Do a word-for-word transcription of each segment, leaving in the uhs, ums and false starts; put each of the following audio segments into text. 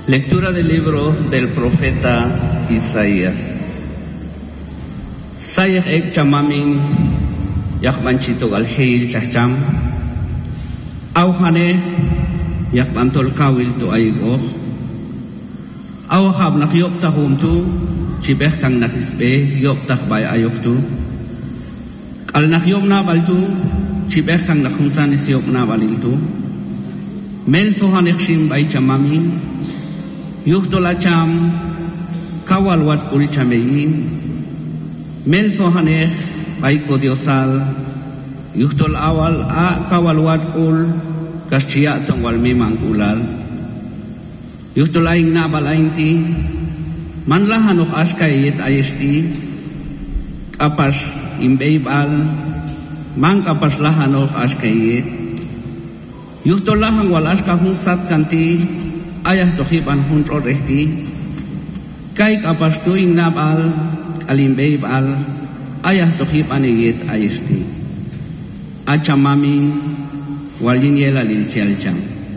Lectura del libro del profeta Isaías. Sayah ek chamamin yakbanchito galheil chacham. Auhane yakbantol kawil to aigo. Auhab nakyop tahum tu chibeh kang nakisbe yop tah bay ayok tu. Al nakyom na baltu chibeh kang nakumsan isyop na balil tu. Mel sohanek shim bay chamamin yuhdola cham kawal wat ul chamein. Mel sohanek bay kodiosal yuhdol awal a kawal wat ul kaschiya tong wal mimang ulal. Yuhdol aing nabal aing ti manlahanok askayit ayesti kapas imbeibal mang kapas lahanok askayit. Yuhdol lahang wal askahung sat kanti ayah tohiban hunro rehti kai kapas tuing nabal alimbeib al ayah tohiban ayet ayesti achamami walinyela lilchelcham.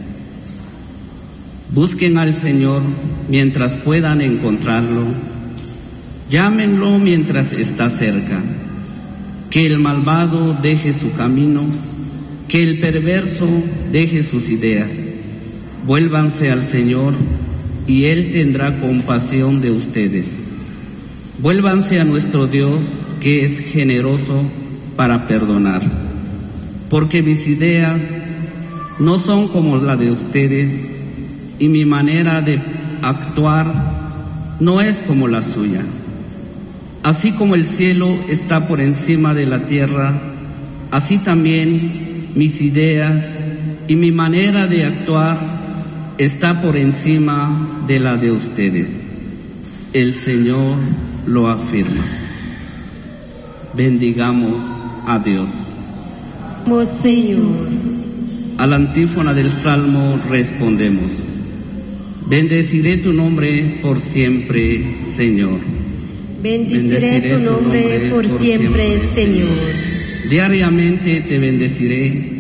Busquen al Señor mientras puedan encontrarlo, llámenlo mientras está cerca. Que el malvado deje su camino, que el perverso deje sus ideas. Vuélvanse al Señor y Él tendrá compasión de ustedes. Vuélvanse a nuestro Dios, que es generoso para perdonar. Porque mis ideas no son como la de ustedes y mi manera de actuar no es como la suya. Así como el cielo está por encima de la tierra, así también mis ideas y mi manera de actuar está por encima de la de ustedes. El Señor lo afirma. Bendigamos a Dios. Oh Señor. A la antífona del Salmo respondemos: bendeciré tu nombre por siempre, Señor. Bendeciré, bendeciré tu nombre, nombre por, por siempre, siempre, Señor. Diariamente te bendeciré